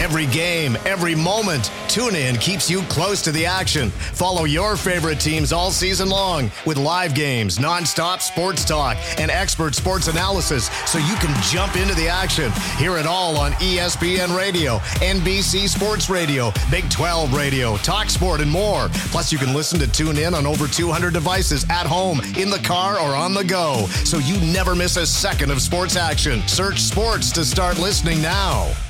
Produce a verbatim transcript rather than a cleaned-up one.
Every game, every moment, TuneIn keeps you close to the action. Follow your favorite teams all season long with live games, nonstop sports talk, and expert sports analysis so you can jump into the action. Hear it all on E S P N Radio, N B C Sports Radio, Big twelve Radio, Talk Sport, and more. Plus, you can listen to TuneIn on over two hundred devices at home, in the car, or on the go, so you never miss a second of sports action. Search sports to start listening now.